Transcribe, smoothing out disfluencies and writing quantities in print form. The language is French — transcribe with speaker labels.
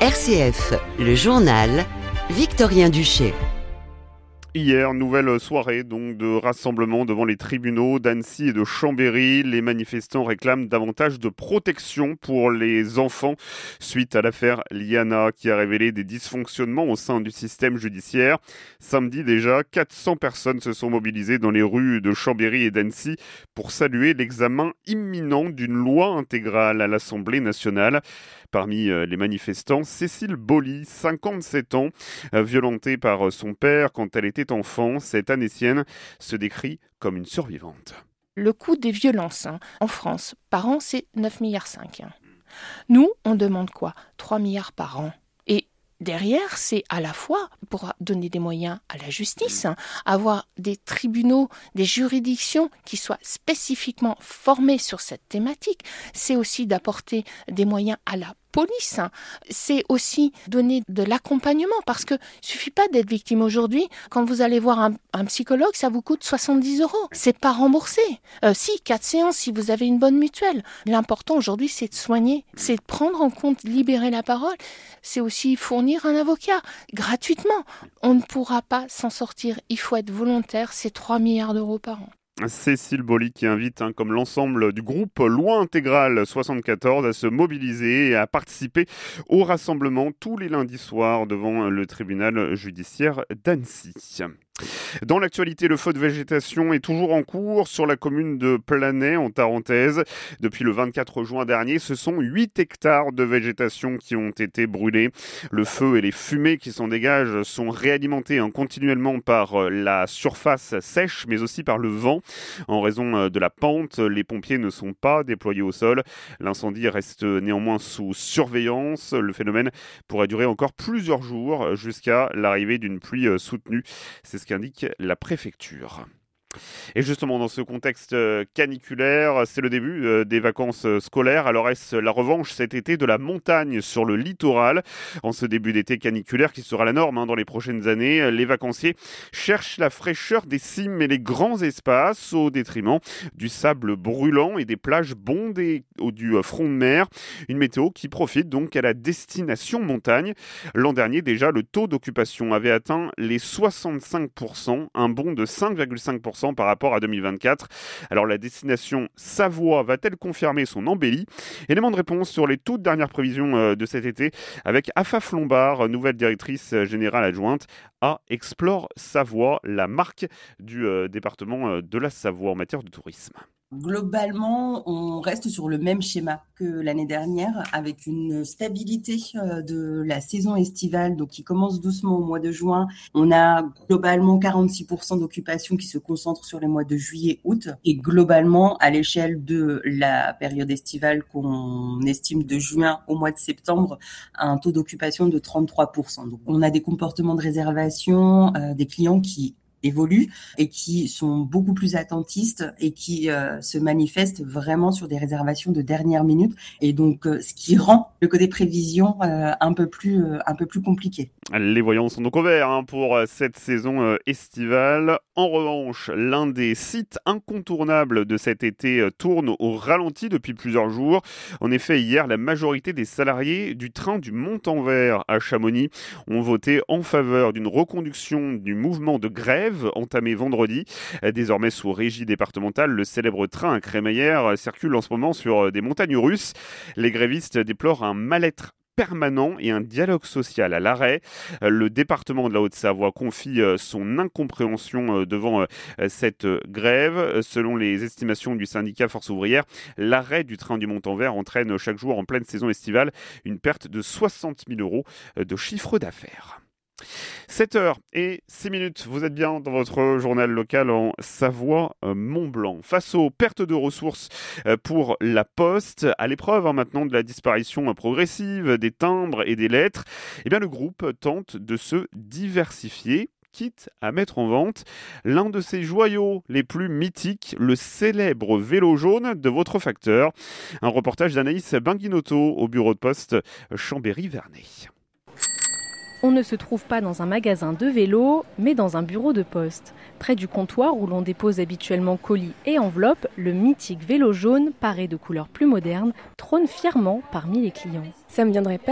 Speaker 1: RCF, le journal, Victorien Duché.
Speaker 2: Hier, nouvelle soirée donc de rassemblement devant les tribunaux d'Annecy et de Chambéry. Les manifestants réclament davantage de protection pour les enfants suite à l'affaire Liana qui a révélé des dysfonctionnements au sein du système judiciaire. Samedi déjà, 400 personnes se sont mobilisées dans les rues de Chambéry et d'Annecy pour saluer l'examen imminent d'une loi intégrale à l'Assemblée nationale. Parmi les manifestants, Cécile Boly, 57 ans, violentée par son père quand elle était enfant. Cette Annécienne se décrit comme une survivante.
Speaker 3: Le coût des violences en France par an, c'est 9,5 milliards. Nous, on demande quoi ? 3 milliards par an. Et derrière, c'est à la fois pour donner des moyens à la justice, avoir des tribunaux, des juridictions qui soient spécifiquement formés sur cette thématique. C'est aussi d'apporter des moyens à la police, c'est aussi donner de l'accompagnement parce que suffit pas d'être victime aujourd'hui. Quand vous allez voir un psychologue, ça vous coûte 70 €. C'est pas remboursé. 4 séances si vous avez une bonne mutuelle. L'important aujourd'hui, c'est de soigner, c'est de prendre en compte, libérer la parole. C'est aussi fournir un avocat gratuitement. On ne pourra pas s'en sortir. Il faut être volontaire. C'est 3 milliards d'euros par an.
Speaker 2: Cécile Boly qui invite, comme l'ensemble du groupe Loi Intégrale 74, à se mobiliser et à participer au rassemblement tous les lundis soirs devant le tribunal judiciaire d'Annecy. Dans l'actualité, le feu de végétation est toujours en cours sur la commune de Planay en Tarentaise. Depuis le 24 juin dernier, ce sont 8 hectares de végétation qui ont été brûlés. Le feu et les fumées qui s'en dégagent sont réalimentés continuellement par la surface sèche, mais aussi par le vent. En raison de la pente, les pompiers ne sont pas déployés au sol. L'incendie reste néanmoins sous surveillance. Le phénomène pourrait durer encore plusieurs jours jusqu'à l'arrivée d'une pluie soutenue. C'est ce qu'indique la préfecture. Et justement, dans ce contexte caniculaire, c'est le début des vacances scolaires. Alors est-ce la revanche cet été de la montagne sur le littoral ? En ce début d'été caniculaire qui sera la norme dans les prochaines années, les vacanciers cherchent la fraîcheur des cimes et les grands espaces au détriment du sable brûlant et des plages bondées du front de mer. Une météo qui profite donc à la destination montagne. L'an dernier déjà, le taux d'occupation avait atteint les 65%, un bond de 5,5% par rapport à 2024. Alors la destination Savoie va-t-elle confirmer son embellie ? Élément de réponse sur les toutes dernières prévisions de cet été avec Afaf Lombard, nouvelle directrice générale adjointe à Explore Savoie, la marque du département de la Savoie en matière de tourisme.
Speaker 4: Globalement, on reste sur le même schéma que l'année dernière avec une stabilité de la saison estivale donc qui commence doucement au mois de juin. On a globalement 46% d'occupation qui se concentre sur les mois de juillet-août et globalement à l'échelle de la période estivale qu'on estime de juin au mois de septembre, un taux d'occupation de 33%. Donc on a des comportements de réservation, des clients qui évoluent et qui sont beaucoup plus attentistes et qui se manifestent vraiment sur des réservations de dernière minute et donc ce qui rend le côté prévision un peu plus compliqué.
Speaker 2: Les voyants sont donc au vert pour cette saison estivale. En revanche, l'un des sites incontournables de cet été tourne au ralenti depuis plusieurs jours. En effet, hier, la majorité des salariés du train du Montanvert à Chamonix ont voté en faveur d'une reconduction du mouvement de grève entamé vendredi. Désormais sous régie départementale, le célèbre train à crémaillère circule en ce moment sur des montagnes russes. Les grévistes déplorent un mal-être permanent et un dialogue social à l'arrêt. Le département de la Haute-Savoie confie son incompréhension devant cette grève. Selon les estimations du syndicat Force ouvrière, l'arrêt du train du Montanvert entraîne chaque jour en pleine saison estivale une perte de 60 000 € de chiffre d'affaires. 7h06, vous êtes bien dans votre journal local en Savoie-Mont-Blanc. Face aux pertes de ressources pour la Poste, à l'épreuve maintenant de la disparition progressive des timbres et des lettres, le groupe tente de se diversifier, quitte à mettre en vente l'un de ses joyaux les plus mythiques, le célèbre vélo jaune de votre facteur. Un reportage d'Anaïs Benguinotto au bureau de poste Chambéry-Vernay.
Speaker 5: On ne se trouve pas dans un magasin de vélo, mais dans un bureau de poste. Près du comptoir où l'on dépose habituellement colis et enveloppes, le mythique vélo jaune, paré de couleurs plus modernes, trône fièrement parmi les clients.
Speaker 6: Ça me viendrait pas